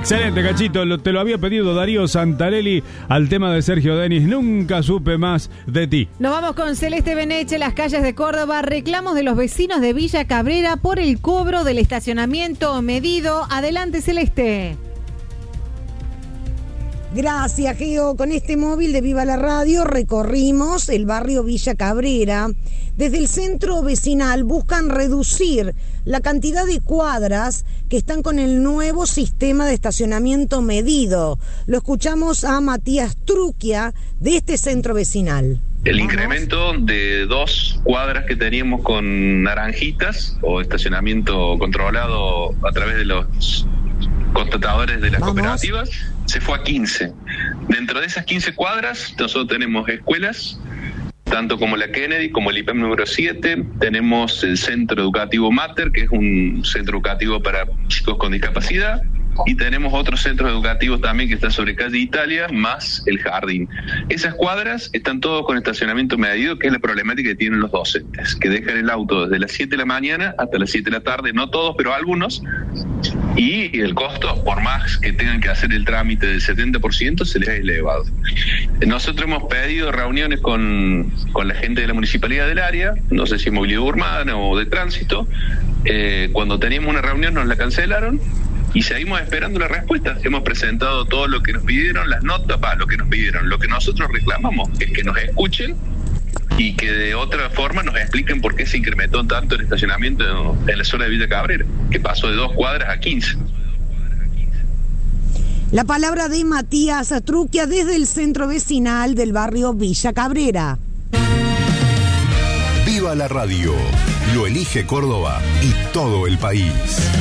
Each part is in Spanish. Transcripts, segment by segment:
Excelente, Cachito. Te lo había pedido Darío Santarelli al tema de Sergio Denis. Nunca supe más de ti. Nos vamos con Celeste Beneche, las calles de Córdoba. Reclamos de los vecinos de Villa Cabrera por el cobro del estacionamiento medido. Adelante, Celeste. Gracias, Geo. Con este móvil de Viva la Radio recorrimos el barrio Villa Cabrera. Desde el centro vecinal buscan reducir la cantidad de cuadras que están con el nuevo sistema de estacionamiento medido. Lo escuchamos a Matías Truquia de este centro vecinal. El incremento de 2 cuadras que teníamos con naranjitas o estacionamiento controlado a través de los constatadores de las cooperativas se fue a 15. Dentro de esas 15 cuadras nosotros tenemos escuelas, tanto como la Kennedy, como el IPEM número 7, tenemos el Centro Educativo Mater, que es un centro educativo para chicos con discapacidad, y tenemos otros centros educativos también que están sobre calle Italia, más el jardín. Esas cuadras están todos con estacionamiento medido, que es la problemática que tienen los docentes, que dejan el auto desde las 7 de la mañana hasta las 7 de la tarde, no todos, pero algunos, y el costo, por más que tengan que hacer el trámite del 70%, se les ha elevado. Nosotros hemos pedido reuniones con la gente de la municipalidad del área, no sé si movilidad urbana o de tránsito. Cuando teníamos una reunión nos la cancelaron y seguimos esperando la respuesta. Hemos presentado todo lo que nos pidieron, las notas, lo que nos pidieron. Lo que nosotros reclamamos es que nos escuchen y que de otra forma nos expliquen por qué se incrementó tanto el estacionamiento en la zona de Villa Cabrera, que pasó de 2 cuadras a 15. La palabra de Matías Truquia desde el centro vecinal del barrio Villa Cabrera. Viva la radio, lo elige Córdoba y todo el país.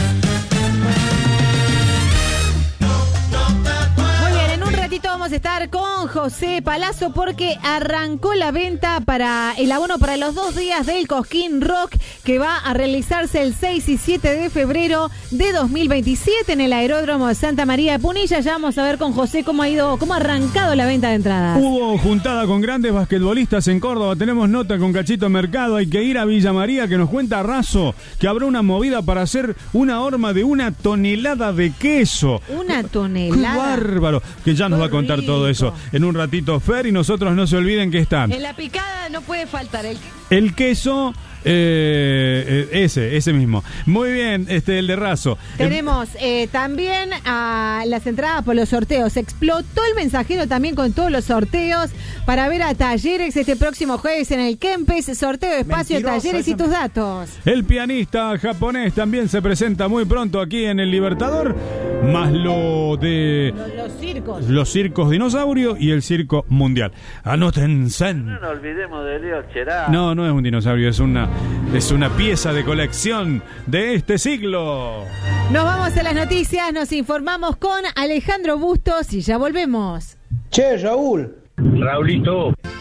Vamos a estar con José Palazzo porque arrancó la venta para el abono para los 2 días del Cosquín Rock que va a realizarse el 6 y 7 de febrero de 2027 en el Aeródromo de Santa María de Punilla. Ya vamos a ver con José cómo ha arrancado la venta de entradas. Hubo juntada con grandes basquetbolistas en Córdoba. Tenemos nota con Cachito Mercado. Hay que ir a Villa María, que nos cuenta Razo que habrá una movida para hacer una horma de 1 tonelada de queso. 1 tonelada. ¡Qué bárbaro! Que ya nos va a contar todo eso en un ratito, Fer, y nosotros no se olviden que están. En la picada no puede faltar el queso. Ese mismo. Muy bien, el de Razo. Tenemos también a las entradas por los sorteos. Explotó el mensajero también con todos los sorteos para ver a Talleres este próximo jueves en el Kempes. Sorteo de espacio de Talleres y tus datos. El pianista japonés también se presenta muy pronto aquí en el Libertador. Más lo de los circos dinosaurio y el circo mundial. Anótense. No nos olvidemos de Leo Cherá. No es un dinosaurio, es una pieza de colección de este siglo. Nos vamos a las noticias, nos informamos con Alejandro Bustos y ya volvemos. Che, Raúl. Raulito.